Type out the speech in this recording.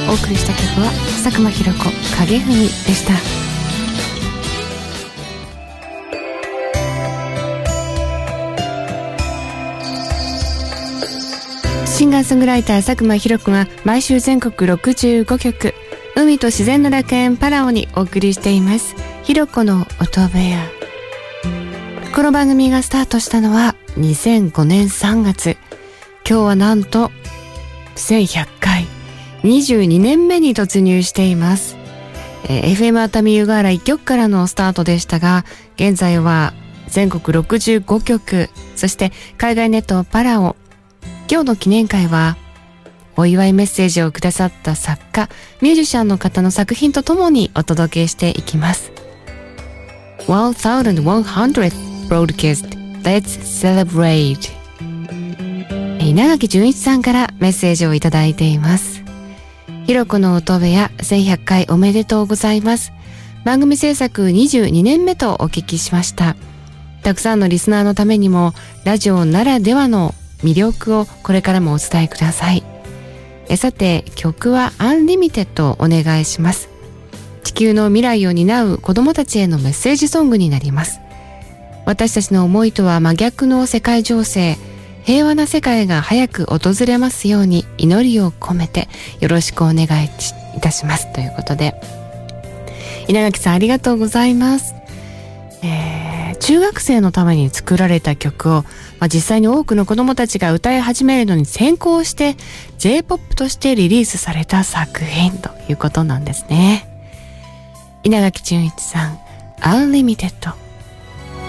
お送りした曲は佐久間ひろ子影踏みでした。シンガーソングライター佐久間ひろ子が毎週全国65曲海と自然の楽園パラオにお送りしています。ひろ子の音部屋。この番組がスタートしたのは2005年3月。今日はなんと1100回22年目に突入しています。FM 熱海湯河原1曲からのスタートでしたが、現在は全国65曲、そして海外ネットパラオ。今日の記念会はお祝いメッセージをくださった作家、ミュージシャンの方の作品とともにお届けしていきます。1100 broadcast Let's Celebrate。 稲垣淳一さんからメッセージをいただいています。ひろこの音部屋1100回おめでとうございます。番組制作22年目とお聞きしました。たくさんのリスナーのためにもラジオならではの魅力をこれからもお伝えください。さて、曲はアンリミテッドをお願いします。地球の未来を担う子どもたちへのメッセージソングになります。私たちの思いとは真逆の世界情勢、平和な世界が早く訪れますように祈りを込めてよろしくお願いいたしますということで、稲垣さんありがとうございます。中学生のために作られた曲を、実際に多くの子どもたちが歌い始めるのに先行して J-POP としてリリースされた作品ということなんですね。稲垣淳一さん、Unlimited。